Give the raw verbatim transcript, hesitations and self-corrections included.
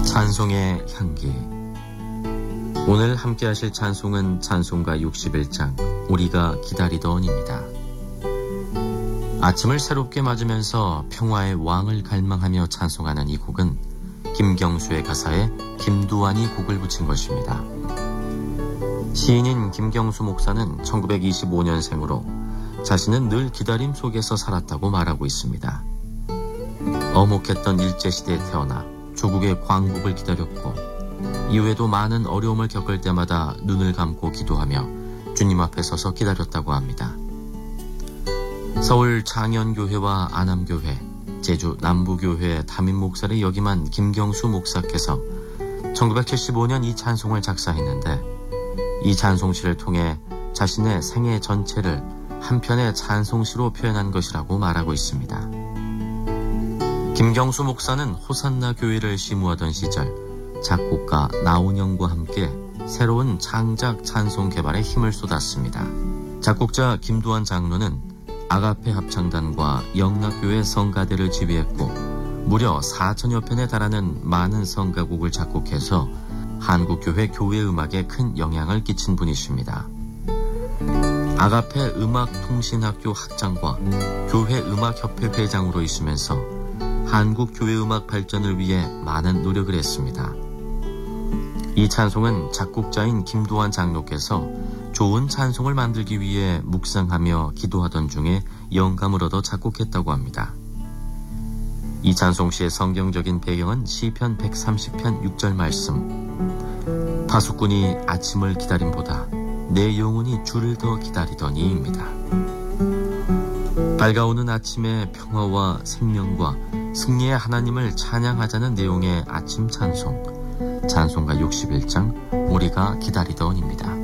찬송의 향기. 오늘 함께 하실 찬송은 찬송가 육십일 장 우리가 기다리더니입니다. 아침을 새롭게 맞으면서 평화의 왕을 갈망하며 찬송하는 이 곡은 김경수의 가사에 김두한이 곡을 붙인 것입니다. 시인인 김경수 목사는 천구백이십오 년생으로 자신은 늘 기다림 속에서 살았다고 말하고 있습니다. 어목했던 일제시대에 태어나 조국의 광복을 기다렸고 이후에도 많은 어려움을 겪을 때마다 눈을 감고 기도하며 주님 앞에 서서 기다렸다고 합니다. 서울 창현교회와 안암교회, 제주 남부교회 담임 목사를 역임한 김경수 목사께서 천구백칠십오 년 이 찬송을 작사했는데 이 찬송시를 통해 자신의 생애 전체를 한 편의 찬송시로 표현한 것이라고 말하고 있습니다. 김경수 목사는 호산나 교회를 시무하던 시절 작곡가 나훈영과 함께 새로운 창작 찬송 개발에 힘을 쏟았습니다. 작곡자 김두한 장로는 아가페 합창단과 영락교회 성가대를 지휘했고 무려 사천여 편에 달하는 많은 성가곡을 작곡해서 한국교회 교회음악에 큰 영향을 끼친 분이십니다. 아가페 음악통신학교 학장과 교회음악협회 회장으로 있으면서 한국 교회음악 발전을 위해 많은 노력을 했습니다. 이 찬송은 작곡자인 김두한 장로께서 좋은 찬송을 만들기 위해 묵상하며 기도하던 중에 영감을 얻어 작곡했다고 합니다. 이 찬송시의 성경적인 배경은 시편 백삼십 편 육 절 말씀, 파수꾼이 아침을 기다림보다 내 영혼이 주를 더 기다리더니입니다. 밝아오는 아침의 평화와 생명과 승리의 하나님을 찬양하자는 내용의 아침 찬송, 찬송가 육십일 장 우리가 기다리더니입니다.